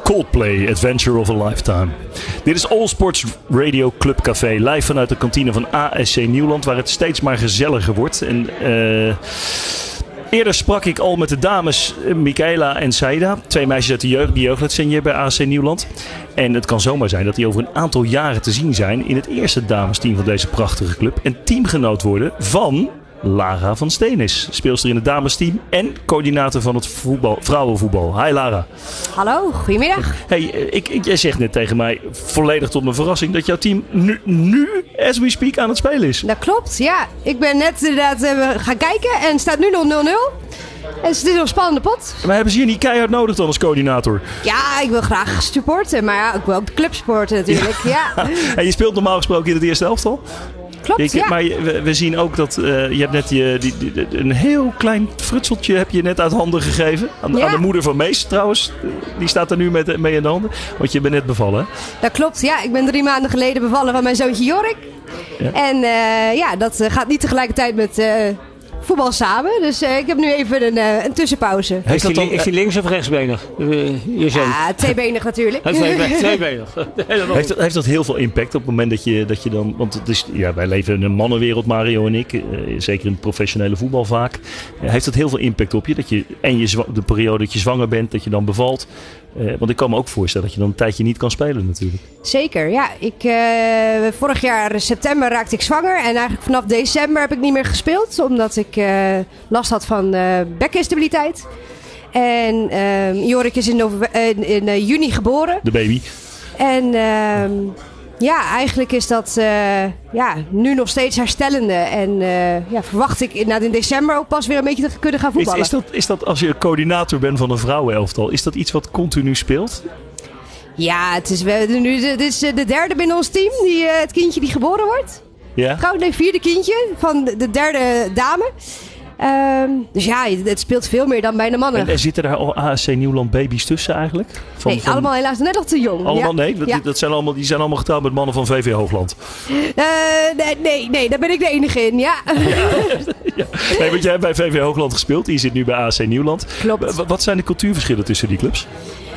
Coldplay, Adventure of a Lifetime. Dit is All Sports Radio Club Café. Live vanuit de kantine van ASC Nieuwland, waar het steeds maar gezelliger wordt. En eerder sprak ik al met de dames Michaela en Saida. 2 meisjes uit de jeugd die jeugdlid bij ASC Nieuwland. En het kan zomaar zijn dat die over een aantal jaren te zien zijn in het eerste damesteam van deze prachtige club. En teamgenoot worden van Lara van Steenis, speelster in het damesteam en coördinator van het vrouwenvoetbal. Hi Lara. Hallo, goedemiddag. Hey, jij zegt net tegen mij, volledig tot mijn verrassing, dat jouw team nu as we speak, aan het spelen is. Dat klopt, ja. Ik ben net inderdaad gaan kijken en het staat nu nog 0-0. En het is een spannende pot. Maar hebben ze je niet keihard nodig dan als coördinator? Ja, ik wil graag supporten, maar ja, ik wil ook de club supporten natuurlijk. Ja. En je speelt normaal gesproken in het eerste elftal? Klopt, ja. Maar we zien ook dat je hebt net een heel klein frutseltje heb je net uit handen gegeven. Aan de moeder van Mees trouwens. Die staat er nu mee in de handen. Want je bent net bevallen, hè? Dat klopt, ja. Ik ben 3 maanden geleden bevallen van mijn zoontje Jorik. Ja. En dat gaat niet tegelijkertijd met voetbal samen. Dus ik heb nu even een tussenpauze. Is hij links of rechtsbenig? Ja, tweebenig natuurlijk. Tweebenig. Heeft dat heel veel impact op het moment dat je dan... Want het is, wij leven in een mannenwereld, Mario en ik. Zeker in het professionele voetbal vaak. Heeft dat heel veel impact op je? De periode dat je zwanger bent, dat je dan bevalt. Want ik kan me ook voorstellen dat je dan een tijdje niet kan spelen natuurlijk. Zeker, ja. Vorig jaar september raakte ik zwanger. En eigenlijk vanaf december heb ik niet meer gespeeld. Omdat ik last had van bekkeninstabiliteit. En Jorik is in juni geboren. De baby. En eigenlijk is dat nu nog steeds herstellende. En verwacht ik in december ook pas weer een beetje te kunnen gaan voetballen. Is dat als je coördinator bent van een vrouwenelftal, is dat iets wat continu speelt? Ja, dit is de 3e binnen ons team, het kindje die geboren wordt. Ja? Trouwens, nee, 4e kindje van de 3e dame. Dus ja, het speelt veel meer dan bij de mannen. En zitten daar al ASC Nieuwland baby's tussen eigenlijk? Allemaal helaas net nog te jong. Allemaal? Nee? Die zijn allemaal getrouwd met mannen van VV Hoogland. Nee, daar ben ik de enige in, ja. Ja. Nee, want jij hebt bij VV Hoogland gespeeld. Je zit nu bij ASC Nieuwland. Klopt. Wat zijn de cultuurverschillen tussen die clubs?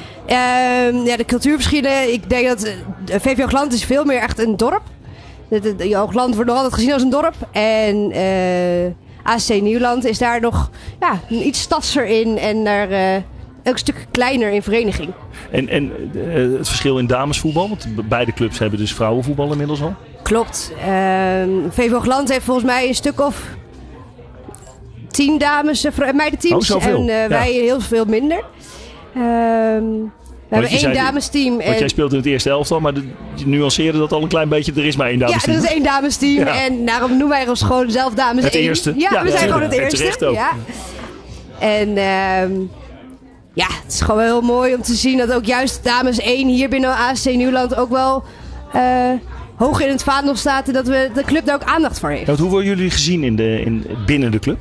De cultuurverschillen, ik denk dat VV Hoogland is veel meer echt een dorp. Hoogland wordt nog altijd gezien als een dorp. En ASC Nieuwland is daar nog iets stadser in en daar ook een stuk kleiner in vereniging. En het verschil in damesvoetbal? Want beide clubs hebben dus vrouwenvoetbal inmiddels al. Klopt. VV Hoogland heeft volgens mij een stuk of 10 meidenteams. Zoveel. En wij heel veel minder. We hebben 1 damesteam. Want jij speelt in het eerste elftal, maar je nuanceerde dat al een klein beetje. Er is maar 1 damesteam. Ja, dat is 1 damesteam. Ja. En daarom noemen wij ons gewoon zelf dames 1. Het eerste. Ja, we zijn gewoon het eerste. Terecht ook. Ja. En het is gewoon heel mooi om te zien dat ook juist dames 1 hier binnen ASC Nieuwland ook wel hoog in het vaandel staat. En dat de club daar ook aandacht voor heeft. Hoe worden jullie gezien binnen de club?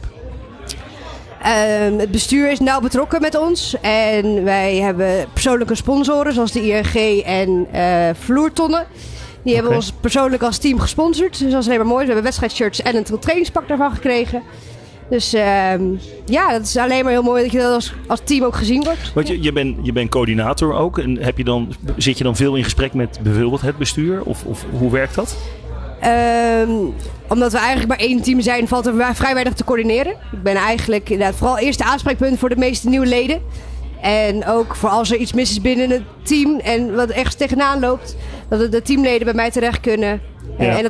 Het bestuur is nauw betrokken met ons. En wij hebben persoonlijke sponsoren zoals de ING en Vloertonnen. Die hebben ons persoonlijk als team gesponsord. Dus dat is alleen maar mooi. We hebben wedstrijdshirts en een trainingspak daarvan gekregen. Dus dat is alleen maar heel mooi dat je dat als team ook gezien wordt. Want je bent coördinator ook. En zit je dan veel in gesprek met bijvoorbeeld het bestuur? Of hoe werkt dat? Omdat we eigenlijk maar 1 team zijn, valt er vrij weinig te coördineren. Ik ben eigenlijk inderdaad vooral eerst de aanspreekpunt voor de meeste nieuwe leden. En ook voor als er iets mis is binnen het team en wat ergens tegenaan loopt, dat de teamleden bij mij terecht kunnen. Ja. En